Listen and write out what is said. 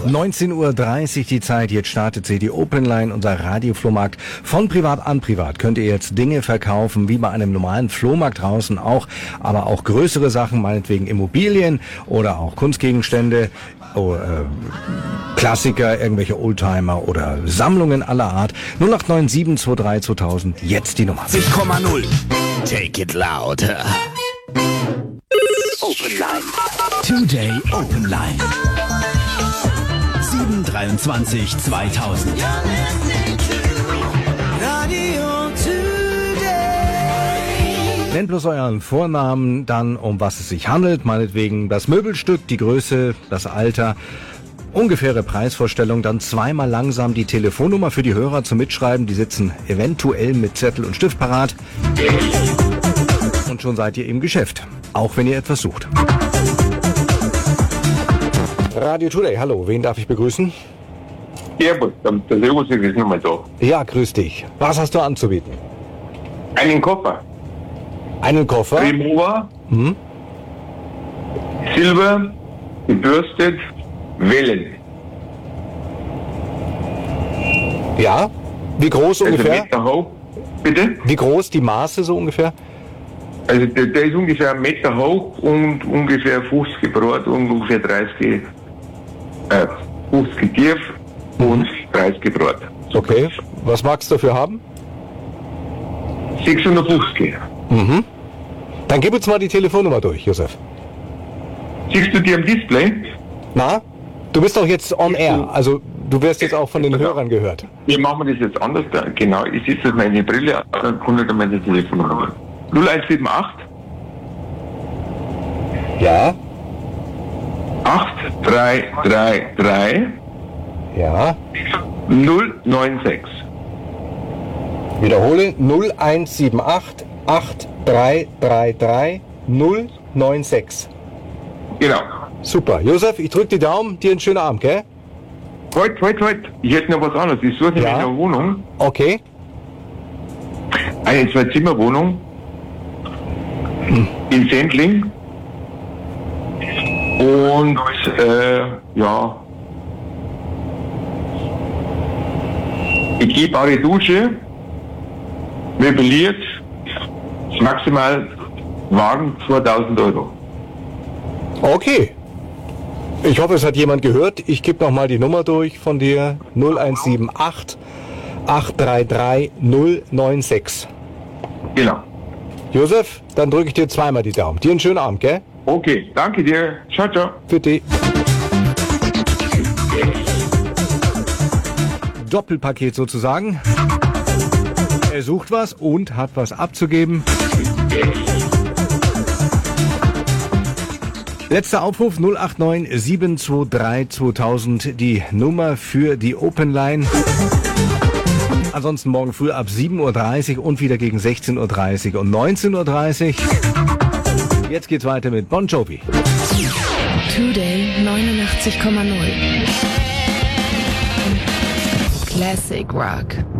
19:30 Uhr die Zeit, jetzt startet sie die Open Line, unser Radioflohmarkt. Von privat an privat könnt ihr jetzt Dinge verkaufen, wie bei einem normalen Flohmarkt draußen auch, aber auch größere Sachen, meinetwegen Immobilien oder auch Kunstgegenstände, Klassiker, irgendwelche Oldtimer oder Sammlungen aller Art. 0897 23 2000, jetzt die Nummer. 80,0. Take it louder. Open Line. Today Open Line. 723 2000. Nennt bloß euren Vornamen, dann um was es sich handelt, meinetwegen das Möbelstück, die Größe, das Alter, ungefähre Preisvorstellung, dann zweimal langsam die Telefonnummer für die Hörer zum Mitschreiben, die sitzen eventuell mit Zettel und Stift parat. Und schon seid ihr im Geschäft, auch wenn ihr etwas sucht. Radio Today, hallo, wen darf ich begrüßen? Servus, der Servus ist nochmal da. Ja, grüß dich. Was hast du anzubieten? Einen Koffer. Einen Koffer? Remover. Silber, gebürstet, Wellen. Ja? Wie groß ungefähr? Also Meter hoch. Bitte? Wie groß die Maße so ungefähr? Also der ist ungefähr 1 Meter hoch und ungefähr 50 breit und ungefähr 50 tief und 30 breit. Okay. Was magst du dafür haben? 650. Dann gib uns mal die Telefonnummer durch, Josef. Siehst du die am Display? Na? Du bist doch jetzt on air, also du wirst jetzt auch von den Hörern gehört. Wir machen das jetzt anders. Genau, ich setze jetzt meine Brille, dann kommt dann meine Telefonnummer. 0178 Ja? 8333 Ja? 096. Wiederhole 0178 8333 096. Genau. Super. Josef, ich drück die Daumen, dir einen schönen Abend, gell? Halt. Ich hätte noch was anderes. Ich suche Ja. eine Wohnung. Okay. Eine 2-Zimmer-Wohnung. In Sendling. Und, ja. Begehbare Dusche. Möbliert. Maximal Wagen 2000 Euro. Okay. Ich hoffe, es hat jemand gehört. Ich gebe nochmal die Nummer durch von dir. 0178 833 096. Genau. Josef, dann drücke ich dir zweimal die Daumen. Dir einen schönen Abend, gell? Okay, danke dir. Ciao, ciao. Für dich. Doppelpaket sozusagen. Er sucht was und hat was abzugeben. Letzter Aufruf 089 723 2000, die Nummer für die Open Line. Ansonsten morgen früh ab 7:30 Uhr und wieder gegen 16:30 Uhr und 19:30 Uhr. Jetzt geht's weiter mit Bon Jovi. Today 89,0. Classic Rock.